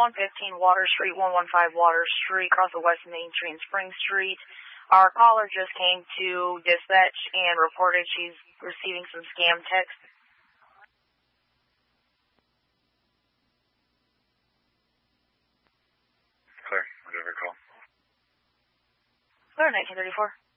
115 Water Street, 115 Water Street, across the West Main Street and Spring Street. Our caller just came to dispatch and reported she's receiving some scam text. Clear. I'll give her a call. Clear, 1934.